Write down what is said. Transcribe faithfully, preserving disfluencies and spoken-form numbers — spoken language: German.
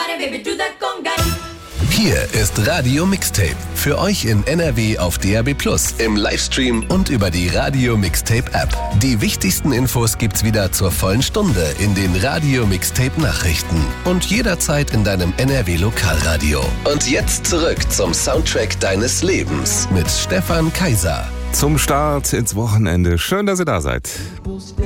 Hier ist Radio Mixtape. Für euch in N R W auf D A B plus, im Livestream und über die Radio Mixtape App. Die wichtigsten Infos gibt's wieder zur vollen Stunde in den Radio Mixtape Nachrichten und jederzeit in deinem N R W Lokalradio. Und jetzt zurück zum Soundtrack deines Lebens mit Stefan Kaiser. Zum Start ins Wochenende. Schön, dass ihr da seid.